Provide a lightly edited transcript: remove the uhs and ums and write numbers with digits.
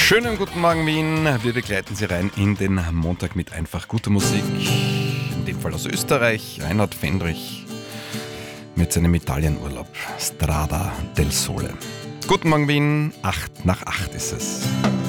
Schönen guten Morgen Wien, wir begleiten Sie rein in den Montag mit einfach guter Musik. In dem Fall aus Österreich, Reinhard Fendrich mit seinem Italienurlaub, Strada del Sole. Guten Morgen Wien, 8 nach 8 ist es.